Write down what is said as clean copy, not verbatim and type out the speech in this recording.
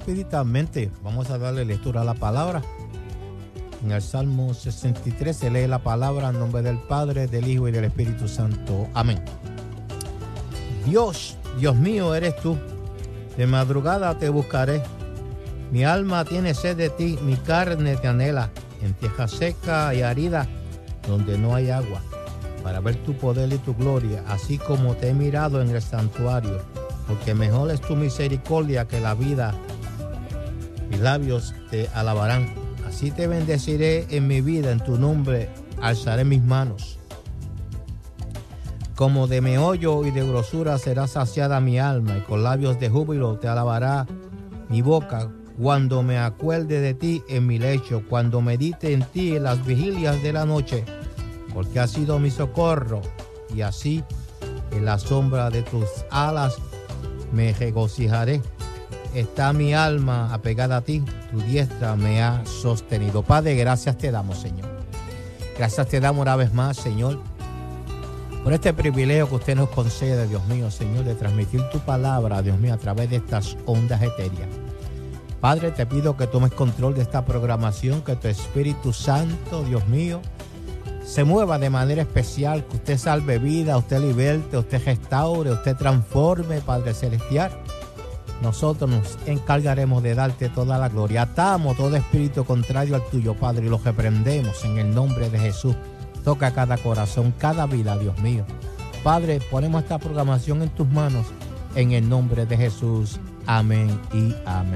rapidamente vamos a darle lectura a la palabra. En el Salmo 63 se lee la palabra en nombre del Padre, del Hijo y del Espíritu Santo. Amén. Dios, Dios mío eres tú, de madrugada te buscaré. Mi alma tiene sed de ti, mi carne te anhela, en tierra seca y árida, donde no hay agua, para ver tu poder y tu gloria, así como te he mirado en el santuario, porque mejor es tu misericordia que la vida. Mis labios te alabarán. Así te bendeciré en mi vida, en tu nombre alzaré mis manos. Como de meollo y de grosura será saciada mi alma, y con labios de júbilo te alabará mi boca, cuando me acuerde de ti en mi lecho, cuando medite en ti en las vigilias de la noche, porque has sido mi socorro, y así en la sombra de tus alas me regocijaré. Está mi alma apegada a ti, tu diestra me ha sostenido. Padre, gracias te damos, Señor. Gracias te damos una vez más, Señor, por este privilegio que usted nos concede, Dios mío, Señor, de transmitir tu palabra, Dios mío, a través de estas ondas etéreas. Padre, te pido que tomes control de esta programación, que tu Espíritu Santo, Dios mío, se mueva de manera especial, que usted salve vida, usted liberte, usted restaure, usted transforme, Padre Celestial. Nosotros nos encargaremos de darte toda la gloria. Atamos todo espíritu contrario al tuyo, Padre, y lo reprendemos en el nombre de Jesús. Toca cada corazón, cada vida, Dios mío. Padre, ponemos esta programación en tus manos, en el nombre de Jesús. Amén y amén.